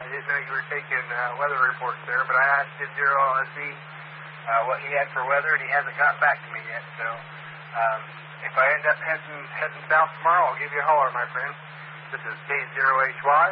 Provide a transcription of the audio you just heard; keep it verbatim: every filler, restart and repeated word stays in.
I didn't know you were taking uh, weather reports there, but I asked him Zero L S E uh, what he had for weather, and he hasn't gotten back to me yet. So um, if I end up heading, heading south tomorrow, I'll give you a holler, my friend. This is K zero H Y.